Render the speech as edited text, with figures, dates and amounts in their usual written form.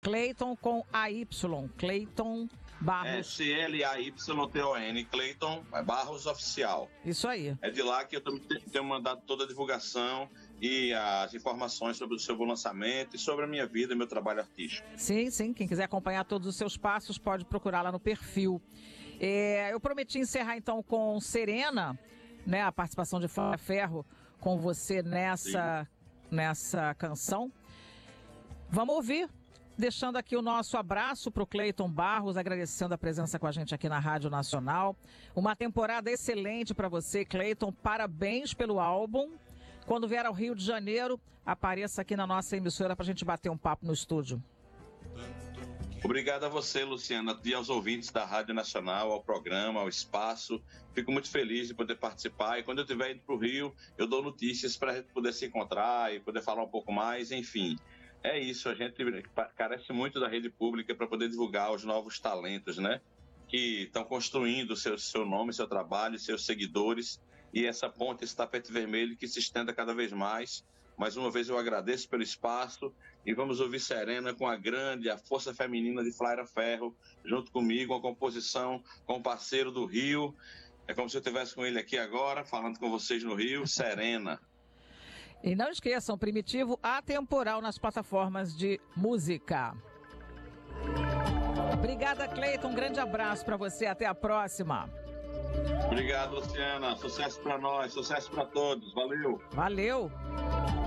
Cleiton com AY, Cleiton Barros. CLAYTON, Cleiton Barros Oficial. Isso aí. É de lá que eu tenho mandado toda a divulgação e as informações sobre o seu lançamento e sobre a minha vida e meu trabalho artístico. Sim. Quem quiser acompanhar todos os seus passos pode procurar lá no perfil. Eu prometi encerrar então com Serena, né? A participação de Flávia Ferro com você nessa canção. Vamos ouvir. Deixando aqui o nosso abraço para o Cleiton Barros, agradecendo a presença com a gente aqui na Rádio Nacional. Uma temporada excelente para você, Cleiton. Parabéns pelo álbum. Quando vier ao Rio de Janeiro, apareça aqui na nossa emissora para a gente bater um papo no estúdio. Obrigado a você, Luciana, e aos ouvintes da Rádio Nacional, ao programa, ao espaço. Fico muito feliz de poder participar e quando eu estiver indo para o Rio, eu dou notícias para a gente poder se encontrar e poder falar um pouco mais, enfim. É isso, a gente carece muito da rede pública para poder divulgar os novos talentos, né? Que estão construindo seu nome, seu trabalho, seus seguidores e essa ponte, esse tapete vermelho que se estenda cada vez mais. Mais uma vez eu agradeço pelo espaço e vamos ouvir Serena com a força feminina de Flávia Ferro, junto comigo, uma composição com o parceiro do Rio. É como se eu estivesse com ele aqui agora, falando com vocês no Rio, Serena. E não esqueçam, Primitivo atemporal nas plataformas de música. Obrigada, Cleiton. Um grande abraço para você. Até a próxima. Obrigado, Luciana. Sucesso para nós, sucesso para todos. Valeu. Valeu.